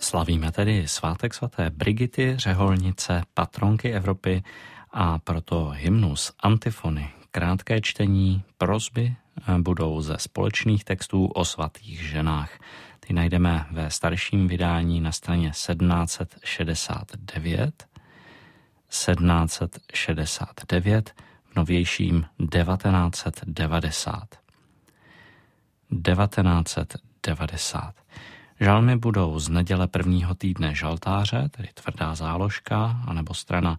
Slavíme tedy svátek svaté Brigity, řeholnice, patronky Evropy, a proto hymnus, antifony, krátké čtení, prosby budou ze společných textů o svatých ženách. Ty najdeme ve starším vydání na straně 1769, 1769, v novějším 1990. 1990. Žalmy budou z neděle prvního týdne žaltáře, tedy tvrdá záložka, anebo strana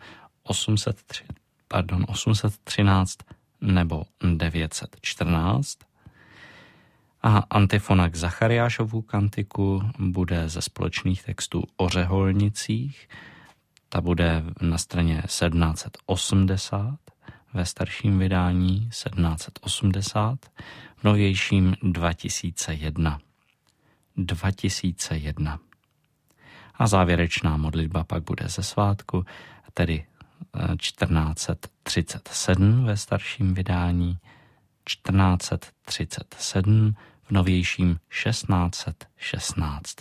813 nebo 914. A antifona k Zachariášovu kantiku bude ze společných textů o řeholnicích. Ta bude na straně 1780, ve starším vydání 1780, v novějším 2001. 2001. A závěrečná modlitba pak bude ze svátku, tedy 1437 ve starším vydání, 1437 v novějším 1616.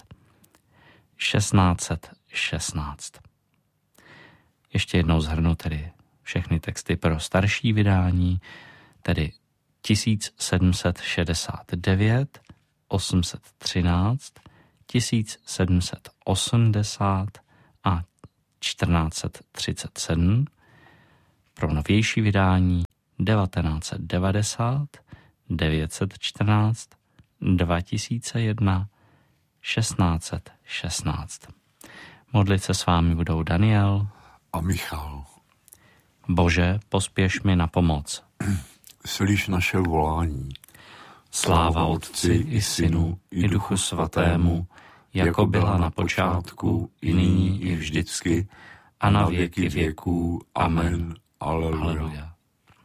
1616. Ještě jednou shrnu tedy všechny texty pro starší vydání, tedy 1769, 813, 1780 a 1437, pro novější vydání 1990, 914, 2001, 1616. Modlit se s vámi budou Daniel a Michal. Bože, pospěš mi na pomoc. Slyš naše volání. Sláva Otci i Synu i Duchu Svatému, jako byla na počátku, i nyní, i vždycky, a na věky věků. Amen. Aleluja.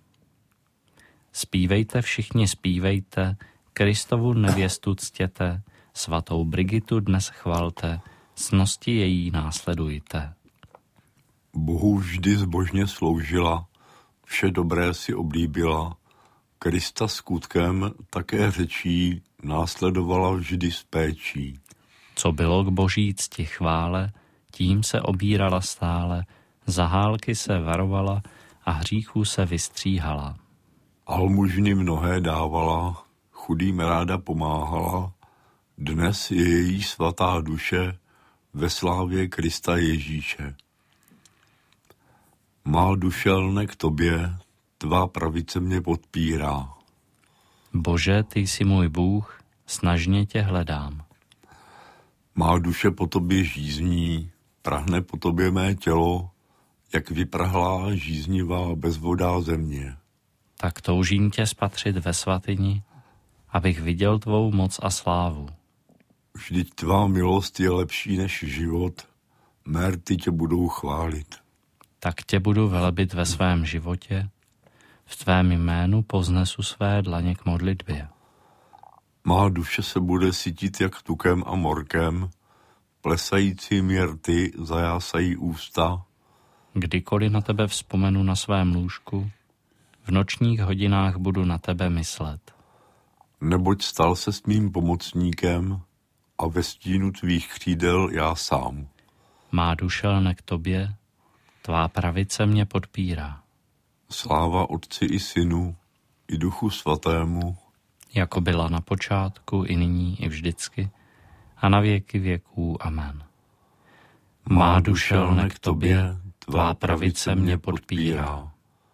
Zpívejte všichni, zpívejte, Kristovu nevěstu ctěte, svatou Brigitu dnes chvalte, ctnosti její následujte. Bohu vždy zbožně sloužila, vše dobré si oblíbila, Krista skutkem také řečí, následovala vždy s péčí. Co bylo k boží cti chvále, tím se obírala stále, zahálky se varovala a hříchů se vystříhala. Almužny mnohé dávala, chudým ráda pomáhala, dnes je její svatá duše ve slávě Krista Ježíše. Má duše lne k tobě, tvá pravice mě podpírá. Bože, ty jsi můj Bůh, snažně tě hledám. Má duše po tobě žízní, prahne po tobě mé tělo, jak vyprahlá, žíznivá, bezvodá země. Tak toužím tě spatřit ve svatyni, abych viděl tvou moc a slávu. Vždyť tvá milost je lepší než život, mé rty tě budou chválit. Tak tě budu velebit ve svém životě, v tvém jménu povznesu své dlaně k modlitbě. Má duše se bude sytit jak tukem a morkem, plesajícími rty zajásají ústa. Kdykoliv na tebe vzpomenu na svém lůžku, v nočních hodinách budu na tebe myslet. Neboť stal se s mým pomocníkem a ve stínu tvých křídel já sám. Má duše lne k tobě, tvá pravice mě podpírá. Sláva Otci i Synu i Duchu Svatému, jako byla na počátku, i nyní, i vždycky, a na věky věků. Amen. Má duše lne k tobě, tvá pravice mě podpírá.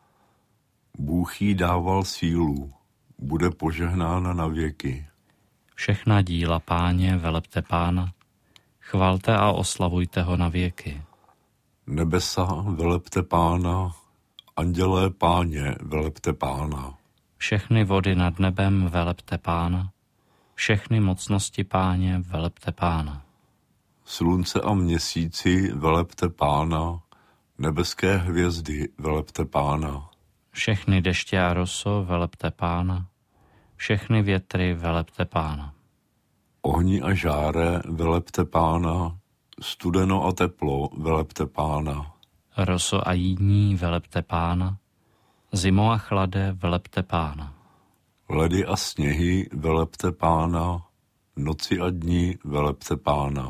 Bůh jí dával sílu, bude požehnána na věky. Všechna díla Páně velepte Pána, chvalte a oslavujte ho na věky. Nebesa velepte Pána, andělé Páně velepte Pána. Všechny vody nad nebem velepte Pána, všechny mocnosti Páně velepte Pána. Slunce a měsíci velepte Pána, nebeské hvězdy velepte Pána. Všechny deště a roso velepte Pána, všechny větry velepte Pána. Ohni a žáre velepte Pána, studeno a teplo velepte Pána. Roso a jídní velepte Pána, zimo a chlade velepte Pána. Ledy a sněhy velepte Pána, noci a dni velepte Pána.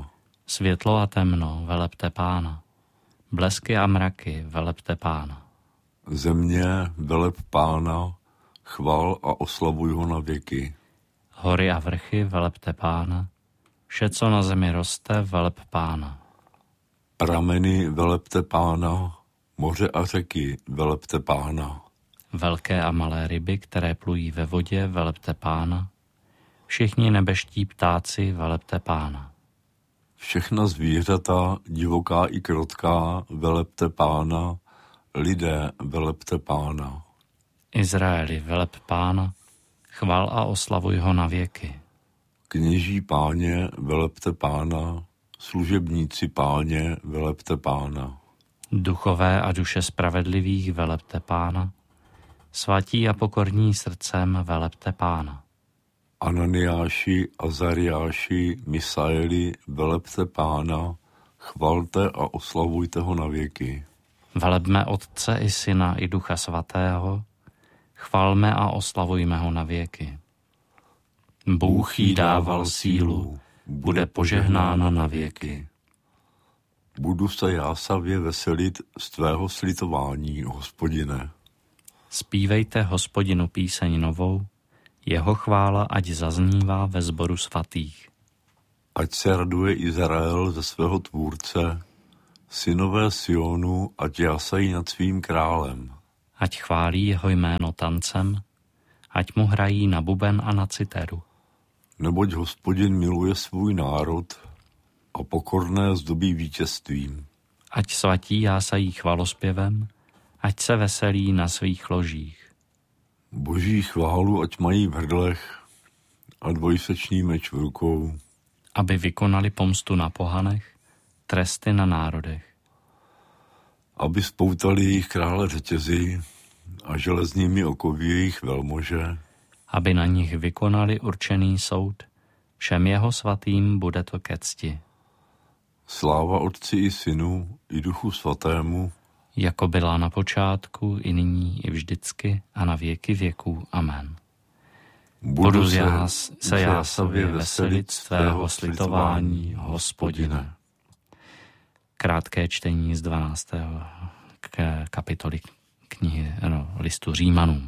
Světlo a temno, velepte Pána. Blesky a mraky, velepte Pána. Země, veleb Pána, chval a oslavuj ho na věky. Hory a vrchy, velepte Pána. Vše, co na zemi roste, veleb Pána. Prameny, velepte Pána, moře a řeky, velepte Pána. Velké a malé ryby, které plují ve vodě, velepte Pána. Všichni nebeští ptáci, velepte Pána. Všechna zvířata, divoká i krotká, velepte Pána, lidé, velepte Pána. Izraeli, veleb Pána, chval a oslavuj ho na věky. Kněží Páně, velepte Pána, služebníci Páně, velepte Pána. Duchové a duše spravedlivých, velepte Pána. Svatí a pokorní srdcem, velepte Pána. Ananiáši, Azariáši, Misaeli, velepte Pána, chvalte a oslavujte ho na věky. Velebme Otce i Syna i Ducha Svatého, chvalme a oslavujme ho na věky. Bůh jí dával sílu, bude požehnána na věky. Budu se jásavě veselit z tvého slitování, Hospodine. Zpívejte Hospodinu píseň novou, jeho chvála ať zaznívá ve sboru svatých. Ať se raduje Izrael ze svého tvůrce, synové Sionu, ať jásají nad svým králem. Ať chválí jeho jméno tancem, ať mu hrají na buben a na citeru. Neboť Hospodin miluje svůj národ a pokorné zdobí vítězstvím. Ať svatí jásají chvalospěvem, ať se veselí na svých ložích. Boží chválu ať mají v hrdlech a dvojsečný meč v rukou. Aby vykonali pomstu na pohanech, tresty na národech. Aby spoutali jejich krále řetězy a železnými okovy jejich velmože. Aby na nich vykonali určený soud, všem jeho svatým bude to ke cti. Sláva Otci i Synu i Duchu Svatému, jako byla na počátku, i nyní, i vždycky, a na věky věků. Amen. Budu se jásavě veselit z tvého slitování, Hospodine. Krátké čtení z 12. kapitoly knihy listu Římanům.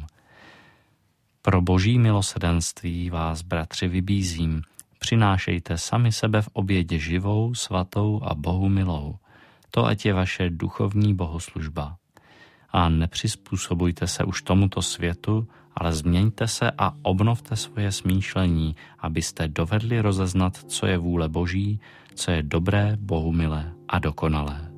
Pro boží milosrdenství vás, bratři, vybízím, přinášejte sami sebe v obědě živou, svatou a Bohu milou. To ať je vaše duchovní bohoslužba. A nepřizpůsobujte se už tomuto světu, ale změňte se a obnovte svoje smýšlení, abyste dovedli rozeznat, co je vůle Boží, co je dobré, bohumilé a dokonalé.